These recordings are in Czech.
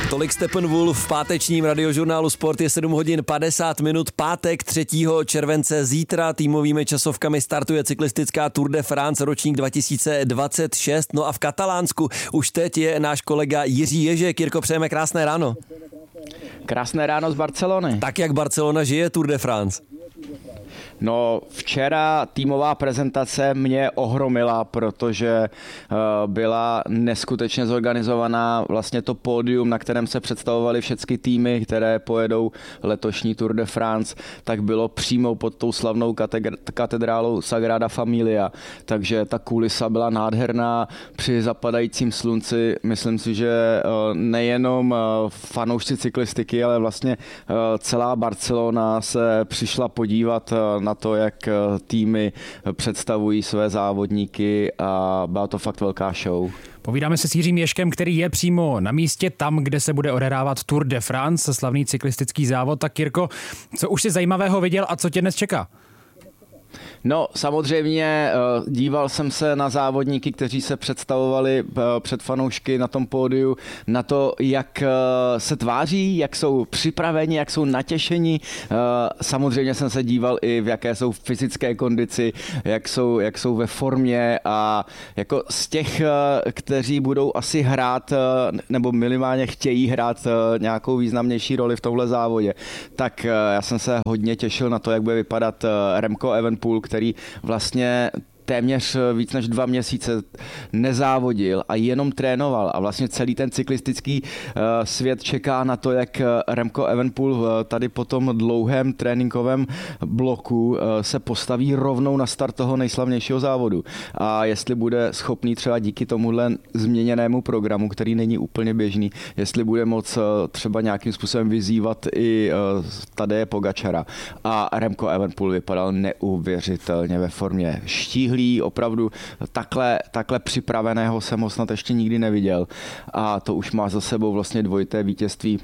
Tolik Steppenwolf v pátečním radiožurnálu Sport je 7 hodin 50 minut, pátek 3. července. Zítra týmovými časovkami startuje cyklistická Tour de France ročník 2026. No a v Katalánsku už teď je náš kolega Jiří Ježek. Jirko, přejeme krásné ráno. Krásné ráno z Barcelony. Tak jak Barcelona žije Tour de France? No, včera týmová prezentace mě ohromila, protože byla neskutečně zorganizovaná vlastně to pódium, na kterém se představovaly všechny týmy, které pojedou letošní Tour de France, tak bylo přímo pod tou slavnou katedrálou Sagrada Familia, takže ta kulisa byla nádherná při zapadajícím slunci. Myslím si, že nejenom fanoušci cyklistiky, ale vlastně celá Barcelona se přišla podívat na to, jak týmy představují své závodníky a byla to fakt velká show. Povídáme se s Jiřím Ježkem, který je přímo na místě tam, kde se bude odehrávat Tour de France, slavný cyklistický závod. Tak Jirko, co už si zajímavého viděl a co tě dnes čeká? No, samozřejmě díval jsem se na závodníky, kteří se představovali před fanoušky na tom pódiu, na to, jak se tváří, jak jsou připraveni, jak jsou natěšeni. Samozřejmě jsem se díval i v jaké jsou fyzické kondici, jak jsou ve formě a jako z těch, kteří budou asi hrát nebo minimálně chtějí hrát nějakou významnější roli v tomhle závodě, tak já jsem se hodně těšil na to, jak bude vypadat Remco Evenepoel, který vlastně téměř víc než 2 měsíce nezávodil a jenom trénoval a vlastně celý ten cyklistický svět čeká na to, jak Remco Evenepoel tady po tom dlouhém tréninkovém bloku se postaví rovnou na start toho nejslavnějšího závodu a jestli bude schopný třeba díky tomuhle změněnému programu, který není úplně běžný, jestli bude moc třeba nějakým způsobem vyzývat i Tadeje Pogačara. A Remco Evenepoel vypadal neuvěřitelně ve formě. Štíhlý, opravdu takhle připraveného jsem ho snad ještě nikdy neviděl a to už má za sebou vlastně dvojité vítězství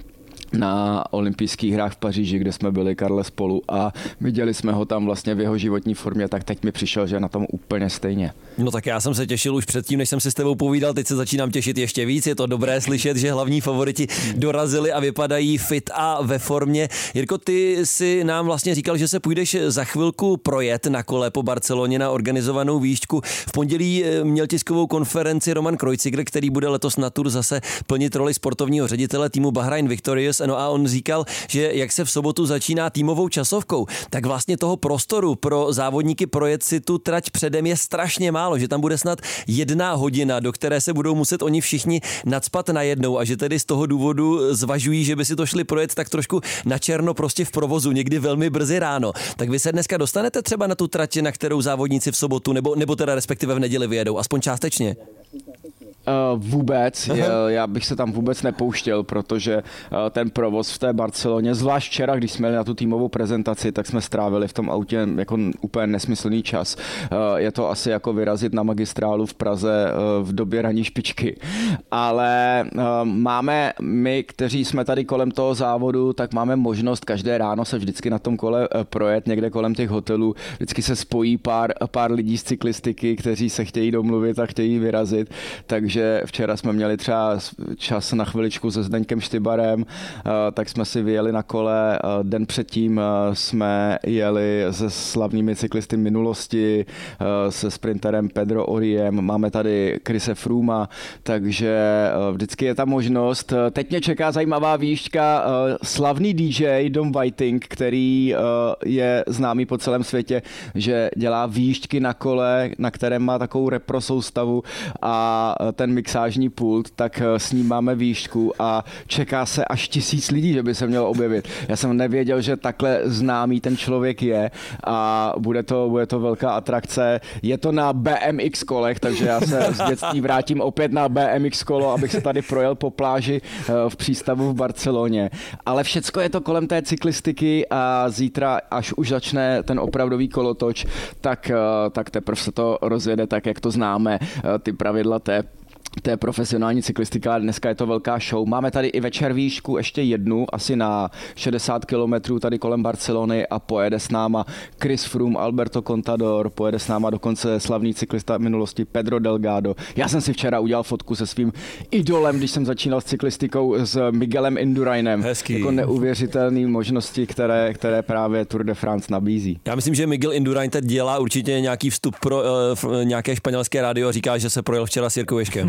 na olympijských hrách v Paříži, kde jsme byli Karle spolu a viděli jsme ho tam vlastně v jeho životní formě, tak teď mi přišel, že je na tom úplně stejně. No tak já jsem se těšil už předtím, než jsem si s tebou povídal, teď se začínám těšit ještě víc, je to dobré slyšet, že hlavní favoriti dorazili a vypadají fit a ve formě. Jirko, ty si nám vlastně říkal, že se půjdeš za chvilku projet na kole po Barceloně na organizovanou výšťku. V pondělí měl tiskovou konferenci Roman Kreuziger, který bude letos na Tour zase plnit roli sportovního ředitele týmu Bahrain Victorious. No a on říkal, že jak se v sobotu začíná týmovou časovkou, tak vlastně toho prostoru pro závodníky projet si tu trať předem je strašně málo, že tam bude snad 1 hodina, do které se budou muset oni všichni nacpat najednou a že tedy z toho důvodu zvažují, že by si to šli projet tak trošku na černo prostě v provozu, někdy velmi brzy ráno. Tak vy se dneska dostanete třeba na tu trať, na kterou závodníci v sobotu nebo teda respektive v neděli vyjedou, aspoň částečně? Vůbec, já bych se tam vůbec nepouštěl, protože ten provoz v té Barceloně, zvlášť včera, když jsme jeli na tu týmovou prezentaci, tak jsme strávili v tom autě jako úplně nesmyslný čas. Je to asi jako vyrazit na magistrálu v Praze v době ranní špičky. Ale máme my, kteří jsme tady kolem toho závodu, tak máme možnost každé ráno se vždycky na tom kole projet někde kolem těch hotelů. Vždycky se spojí pár lidí z cyklistiky, kteří se chtějí domluvit a chtějí vyrazit. Takže včera jsme měli třeba čas na chviličku se Zdeňkem Štybarem, tak jsme si vyjeli na kole. Den předtím jsme jeli se slavnými cyklisty minulosti, se sprinterem Pedro Oriem, máme tady Chrise Frooma, takže vždycky je ta možnost. Teď mě čeká zajímavá výšťka, slavný DJ Dom Whiting, který je známý po celém světě, že dělá výšťky na kole, na kterém má takovou repro soustavu a ten mixážní pult, tak s ním máme výšku a čeká se až 1000 lidí, že by se mělo objevit. Já jsem nevěděl, že takhle známý ten člověk je a bude to velká atrakce. Je to na BMX kolech, takže já se z dětství vrátím opět na BMX kolo, abych se tady projel po pláži v přístavu v Barceloně. Ale všecko je to kolem té cyklistiky a zítra, až už začne ten opravdový kolotoč, tak teprve se to rozjede tak, jak to známe, ty pravidla té To je profesionální cyklistika, dneska je to velká show. Máme tady i večer výšku, ještě jednu, asi na 60 kilometrů tady kolem Barcelony a pojede s náma Chris Froome, Alberto Contador, pojede s náma dokonce slavný cyklista minulosti Pedro Delgado. Já jsem si včera udělal fotku se svým idolem, když jsem začínal s cyklistikou, s Miguelem Indurainem. Hezký. Jako neuvěřitelné možnosti, které právě Tour de France nabízí. Já myslím, že Miguel Indurain teď dělá určitě nějaký vstup pro nějaké španělské rádio a říká, že se projel včera s Jirkou Ježkem.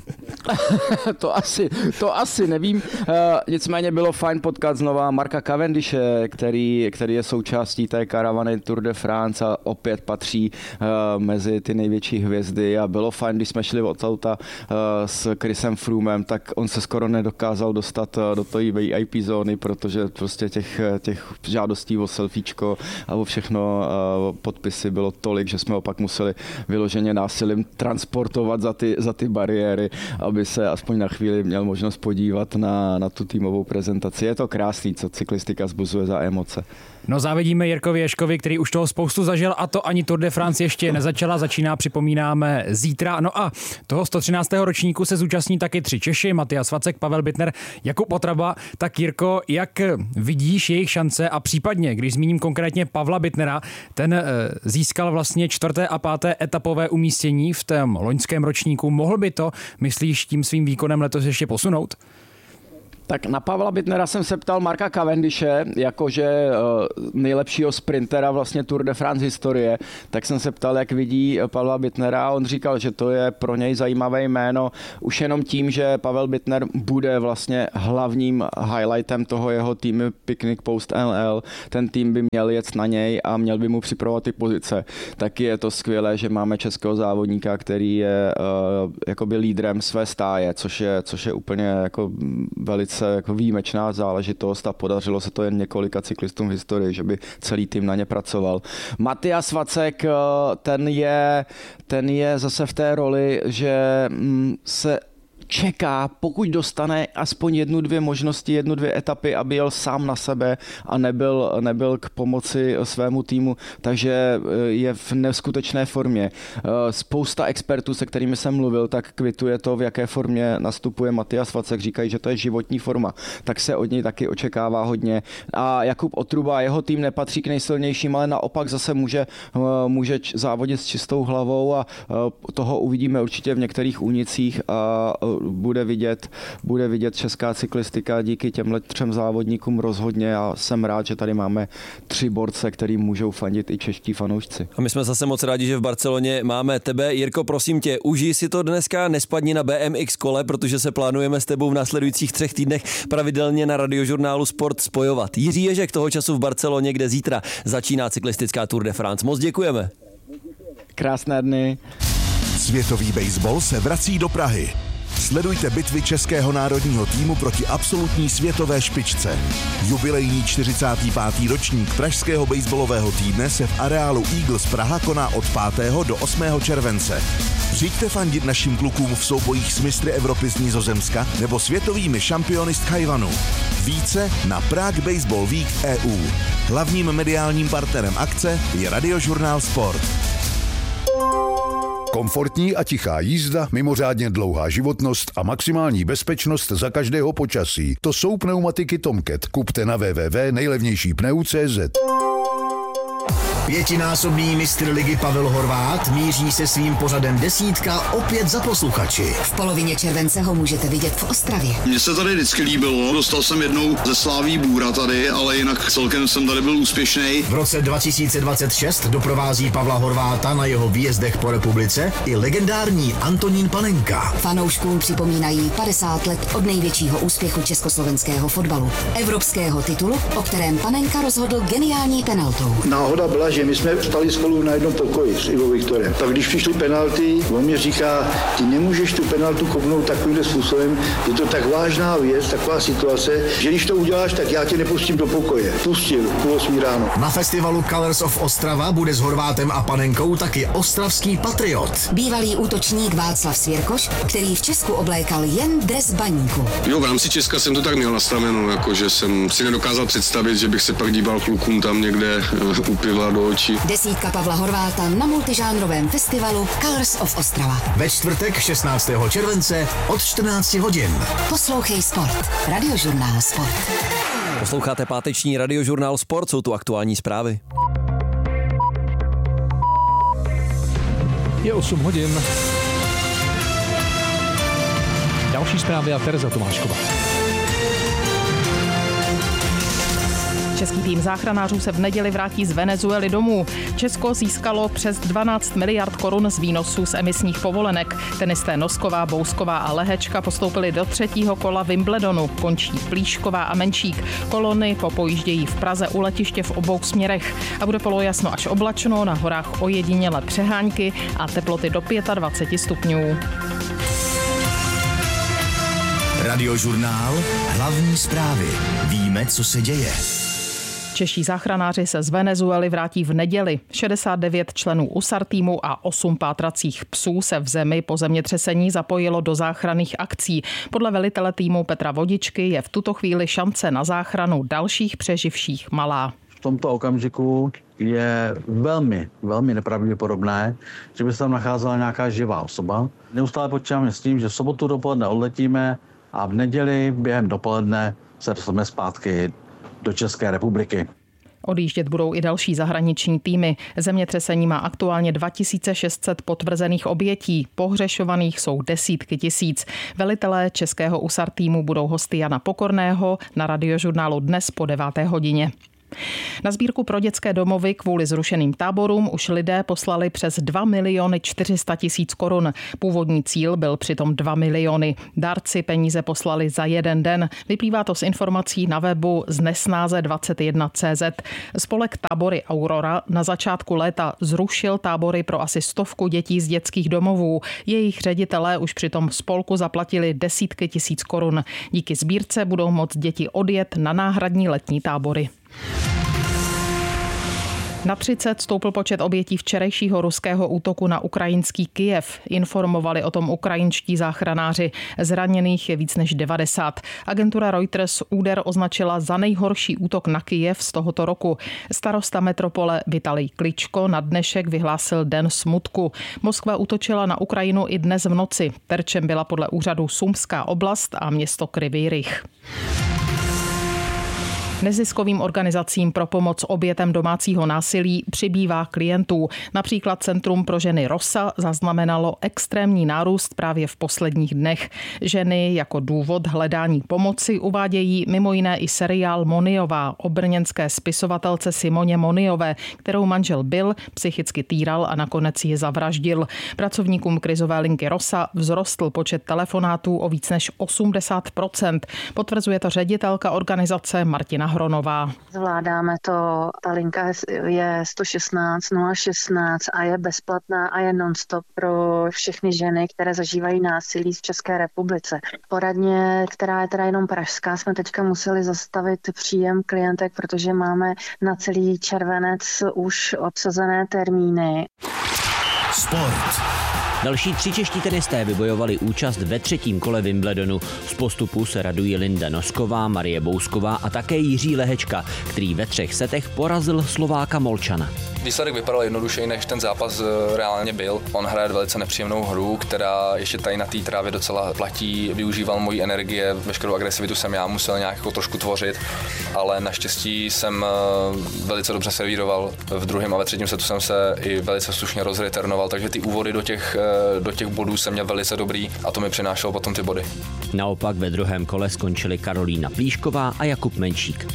To asi nevím. Nicméně bylo fajn potkat znova Marka Cavendishe, který je součástí té karavany Tour de France a opět patří mezi ty největší hvězdy a bylo fajn, když jsme šli od auta s Chrisem Froomem, tak on se skoro nedokázal dostat do té VIP zóny, protože prostě těch žádostí o selfiečko a o všechno podpisy bylo tolik, že jsme opak museli vyloženě násilím transportovat za ty bariéry, aby se aspoň na chvíli měl možnost podívat na tu týmovou prezentaci. Je to krásný, co cyklistika zbuzuje za emoce. No závidíme Jirkovi Ježkovi, který už toho spoustu zažil a to ani Tour de France ještě nezačala, začíná, připomínáme, zítra. No a toho 113. ročníku se zúčastní taky 3 Češi, Matyáš Vacek, Pavel Bittner, Jakub Otraba. Tak Jirko, jak vidíš jejich šance a případně, když zmíním konkrétně Pavla Bittnera, ten získal vlastně 4. a 5. etapové umístění v tom loňském ročníku. Mohl by to, myslíš, tím svým výkonem letos ještě posunout? Tak na Pavla Bittnera jsem se ptal Marka Cavendishe, jakože nejlepšího sprintera vlastně Tour de France historie, tak jsem se ptal, jak vidí Pavla Bittnera a on říkal, že to je pro něj zajímavé jméno už jenom tím, že Pavel Bittner bude vlastně hlavním highlightem toho jeho týmu Picnic Post NL. Ten tým by měl jet na něj a měl by mu připravovat ty pozice. Taky je to skvělé, že máme českého závodníka, který je jakoby lídrem své stáje, což je úplně jako velice jako výjimečná záležitost a podařilo se to jen několika cyklistům v historii, že by celý tým na ně pracoval. Matyáš Vacek, ten je zase v té roli, že se čeká, pokud dostane aspoň 1-2 možnosti, 1-2 etapy, aby jel sám na sebe a nebyl k pomoci svému týmu, takže je v neskutečné formě. Spousta expertů, se kterými jsem mluvil, tak kvituje to, v jaké formě nastupuje Matyáš Vacek, říkají, že to je životní forma, tak se od něj taky očekává hodně. A Jakub Otruba, jeho tým nepatří k nejsilnějším, ale naopak zase může závodit s čistou hlavou a toho uvidíme určitě v některých únicích a bude vidět česká cyklistika díky těmhle 3 závodníkům rozhodně a jsem rád, že tady máme 3 borce, kterým můžou fandit i čeští fanoušci. A my jsme zase moc rádi, že v Barceloně máme tebe. Jirko, prosím tě, užij si to dneska, nespadni na BMX kole, protože se plánujeme s tebou v následujících 3 týdnech pravidelně na Radiožurnálu Sport spojovat. Jiří Ježek toho času v Barceloně, kde zítra začíná cyklistická Tour de France. Moc děkujeme. Krásné dny. Světový baseball se vrací do Prahy. Sledujte bitvy českého národního týmu proti absolutní světové špičce. Jubilejní 45. ročník pražského baseballového týdne se v areálu Eagles Praha koná od 5. do 8. července. Přijďte fandit našim klukům v soubojích s mistry Evropy z Nizozemska nebo světovými šampiony z Tchajwanu. Více na Prague Baseball Week EU. Hlavním mediálním partnerem akce je Radiožurnál Sport. Komfortní a tichá jízda, mimořádně dlouhá životnost a maximální bezpečnost za každého počasí. To jsou pneumatiky Tomcat. Kupte na www.nejlevnějšípneu.cz. 5násobný mistr ligy Pavel Horváth míří se svým pořadem Desítka opět za posluchači. V polovině července ho můžete vidět v Ostravě. Mně se tady vždycky líbilo, dostal jsem jednou ze Sláví Bůra tady, ale jinak celkem jsem tady byl úspěšnej. V roce 2026 doprovází Pavla Horváta na jeho výjezdech po republice i legendární Antonín Panenka. Fanouškům připomínají 50 let od největšího úspěchu československého fotbalu. Evropského titulu, o kterém Panenka rozhodl geniální penaltou. Náhoda byla, že my jsme stali spolu na jednom pokoji s Ivo Viktorem. Tak když přišly penalty, on mě říká, ty nemůžeš tu penaltu kopnout takovýmhle způsobem, je to tak vážná věc, taková situace, že když to uděláš, tak já tě nepustím do pokoje. Pustil v 8 ráno. Na festivalu Colors of Ostrava bude s Horvátem a Panenkou taky ostravský patriot. Bývalý útočník Václav Svěrkoš, který v Česku oblékal jen dres baníku. Jo, v rámci Česka jsem to tak měl nastaveno, jakože jsem si nedokázal představit, že bych se pak díval klukům tam někde u piva do do očí. Desítka Pavla Horváta na multižánrovém festivalu Colors of Ostrava. Ve čtvrtek 16. července od 14 hodin. Poslouchej Sport. Radiožurnál Sport. Posloucháte páteční Radiožurnál Sport, jsou tu aktuální zprávy. Je 8 hodin. Další zprávy a Tereza Tomášková. Český tým záchranářů se v neděli vrátí z Venezuely domů. Česko získalo přes 12 miliard korun z výnosů z emisních povolenek. Tenisté Nosková, Bousková a Lehečka postoupili do 3. kola Wimbledonu. Končí Plíšková a Menšík. Kolony popojíždějí v Praze u letiště v obou směrech. A bude polojasno až oblačno, na horách ojedinělé přehánky a teploty do 25 stupňů. Radiožurnál, hlavní zprávy. Víme, co se děje. Čeští záchranáři se z Venezuely vrátí v neděli. 69 členů USAR týmu a 8 pátracích psů se v zemi po zemětřesení zapojilo do záchranných akcí. Podle velitele týmu Petra Vodičky je v tuto chvíli šance na záchranu dalších přeživších malá. V tomto okamžiku je velmi nepravděpodobné, že by se tam nacházela nějaká živá osoba. Neustále počítáme s tím, že v sobotu dopoledne odletíme a v neděli během dopoledne se dostaneme zpátky do České republiky. Odjíždět budou i další zahraniční týmy. Zemětřesení má aktuálně 2600 potvrzených obětí. Pohřešovaných jsou desítky tisíc. Velitelé českého USAR týmu budou hosty Jana Pokorného na Radiožurnálu dnes po 9. hodině. Na sbírku pro dětské domovy kvůli zrušeným táborům už lidé poslali přes 2 400 000 korun. Původní cíl byl přitom 2 miliony. Dárci peníze poslali za jeden den. Vyplývá to z informací na webu znesnáze21.cz. Spolek Tábory Aurora na začátku léta zrušil tábory pro asi 100 dětí z dětských domovů. Jejich ředitelé už přitom spolku zaplatili desítky tisíc korun. Díky sbírce budou moct děti odjet na náhradní letní tábory. Na 30 stoupl počet obětí včerejšího ruského útoku na ukrajinský Kyjev. Informovali o tom ukrajinští záchranáři. Zraněných je víc než 90. Agentura Reuters úder označila za nejhorší útok na Kyjev z tohoto roku. Starosta metropole Vitalij Kličko na dnešek vyhlásil den smutku. Moskva útočila na Ukrajinu i dnes v noci. Terčem byla podle úřadu Sumská oblast a město Kryvý Rih. Neziskovým organizacím pro pomoc obětem domácího násilí přibývá klientů. Například Centrum pro ženy Rosa zaznamenalo extrémní nárůst právě v posledních dnech. Ženy jako důvod hledání pomoci uvádějí mimo jiné i seriál Moniová o brněnské spisovatelce Simoně Moniové, kterou manžel Bill psychicky týral a nakonec ji zavraždil. Pracovníkům krizové linky Rosa vzrostl počet telefonátů o víc než 80%. Potvrzuje to ředitelka organizace Martina Hronová. Zvládáme to, ta linka je 116 016 a je bezplatná a je non-stop pro všechny ženy, které zažívají násilí v České republice. Poradně, která je teda jenom pražská, jsme teďka museli zastavit příjem klientek, protože máme na celý červenec už obsazené termíny. Sport. Další 3 čeští tenisté vybojovali účast ve 3. kole Wimbledonu. Z postupu se radují Linda Nosková, Marie Bousková a také Jiří Lehečka, který ve 3 setech porazil Slováka Molčana. Výsledek vypadal jednodušeji, než ten zápas reálně byl. On hraje velice nepříjemnou hru, která ještě tady na té trávě docela platí. Využíval mojí energie, veškerou agresivitu jsem já musel nějak jako trošku tvořit, ale naštěstí jsem velice dobře servíroval. V 2. a ve 3. setu jsem se i velice slušně rozreturnoval, takže ty úvody do těch bodů jsem měl velice dobrý a to mi přinášelo potom ty body. Naopak ve 2. kole skončili Karolína Plíšková a Jakub Menšík.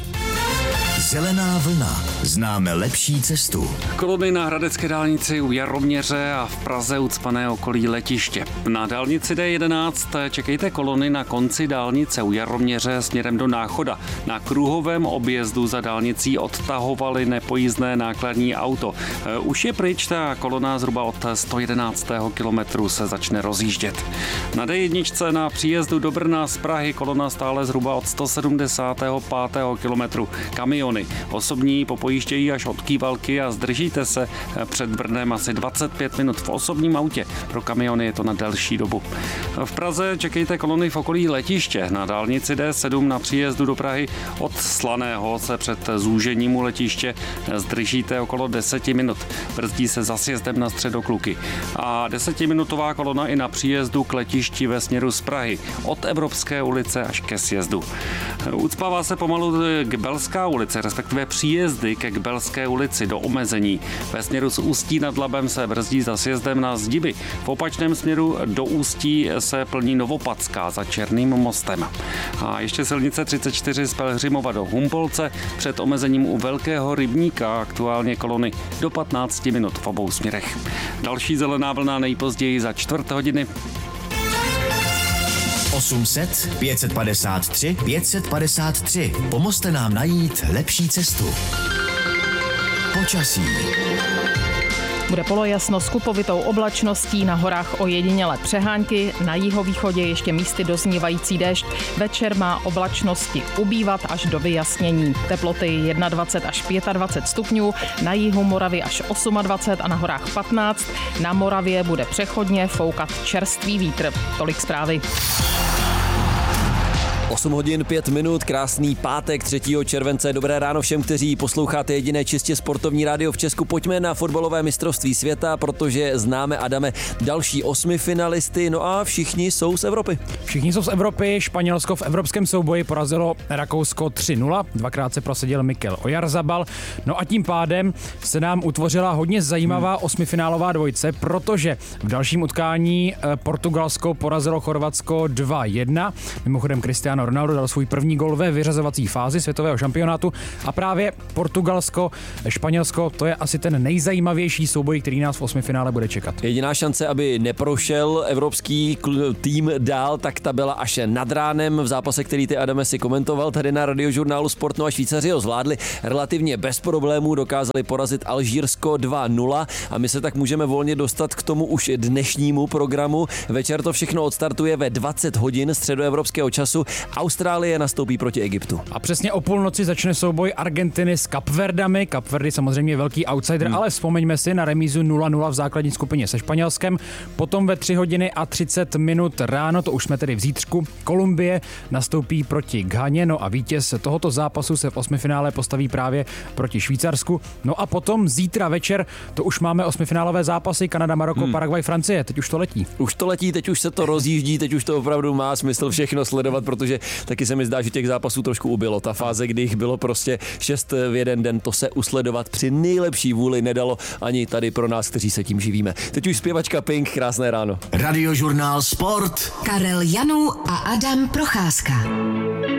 Zelená vlna. Známe lepší cestu. Kolony na hradecké dálnici u Jaroměře a v Praze ucpané okolí letiště. Na dálnici D11 čekejte kolony na konci dálnice u Jaroměře směrem do Náchoda. Na kruhovém objezdu za dálnicí odtahovali nepojízdné nákladní auto. Už je pryč, ta kolona zhruba od 111. kilometru se začne rozjíždět. Na D1 na příjezdu do Brna z Prahy kolona stále zhruba od 175. kilometru. Kamiony kamiony. Osobní popojíždějí až od Kývalky a zdržíte se před Brnem asi 25 minut v osobním autě. Pro kamiony je to na delší dobu. V Praze čekejte kolony v okolí letiště. Na dálnici D7 na příjezdu do Prahy od Slaného se před zúžením u letiště zdržíte okolo 10 minut. Brzdí se za sjezdem na Středokluky. A 10minutová kolona i na příjezdu k letišti ve směru z Prahy. Od Evropské ulice až ke sjezdu. Ucpává se pomalu Kbelská ulice, respektive příjezdy ke Kbelské ulici do omezení. Ve směru z Ústí nad Labem se brzdí za sjezdem na Zdiby. V opačném směru do Ústí se plní Novopadská za Černým mostem. A ještě silnice 34 z Pelhřimova do Humpolce před omezením u Velkého rybníka, aktuálně kolony do 15 minut v obou směrech. Další zelená vlna nejpozději za 4 hodiny. 800 553 553. Pomozte nám najít lepší cestu. Počasí. Bude polojasno s kupovitou oblačností, na horách ojedinělé přehánky, na jihovýchodě ještě místy doznívající déšť. Večer má oblačnosti ubývat až do vyjasnění. Teploty 21 až 25 stupňů, na jihu Moravy až 28 a na horách 15. Na Moravě bude přechodně foukat čerstvý vítr. Tolik zprávy. 8 hodin 5 minut, krásný pátek 3. července. Dobré ráno všem, kteří posloucháte jediné čistě sportovní rádio v Česku. Pojďme na fotbalové mistrovství světa, protože známe, Adame, další 8 finalisty, no a všichni jsou z Evropy. Všichni jsou z Evropy. Španělsko v evropském souboji porazilo Rakousko 3-0. Dvakrát se prosadil Mikel Oyarzabal. No a tím pádem se nám utvořila hodně zajímavá osmifinálová dvojice, protože v dalším utkání Portugalsko porazilo Chorvatsko 2-1. Mimochodem Cristiano Ronaldo dal svůj první gol ve vyřazovací fázi světového šampionátu a právě Portugalsko, Španělsko, to je asi ten nejzajímavější souboj, který nás v osmifinále bude čekat. Jediná šance, aby neprošel evropský tým dál, tak ta byla až nad ránem v zápase, který ty, Adame, si komentoval tady na Radiožurnálu Sport. No a Švýcaři ho zvládli relativně bez problémů, dokázali porazit Alžírsko 2-0 a my se tak můžeme volně dostat k tomu už dnešnímu programu. Večer to všechno odstartuje ve 20 hodin středoevropského času. Austrálie nastoupí proti Egyptu. A přesně o půlnoci začne souboj Argentiny s Kapverdami. Kapverdy samozřejmě velký outsider, ale vzpomeňme si na remízu 0-0 v základní skupině se Španělskem. Potom ve 3 hodiny a 30 minut ráno, to už jsme tedy v zítřku, Kolumbie nastoupí proti Ghaně, no a vítěz tohoto zápasu se v osmifinále postaví právě proti Švýcarsku. No a potom zítra večer, to už máme osmifinálové zápasy, Kanada, Maroko, Paraguay, Francie, teď už to letí. Už to letí, teď už se to rozjíždí, teď už to opravdu má smysl všechno sledovat, protože taky se mi zdá, že těch zápasů trošku ubylo. Ta fáze, kdy jich bylo prostě 6 v jeden den, to se usledovat při nejlepší vůli nedalo ani tady pro nás, kteří se tím živíme. Teď už zpěvačka Pink, krásné ráno. Radiožurnál Sport. Karel Janů a Adam Procházka.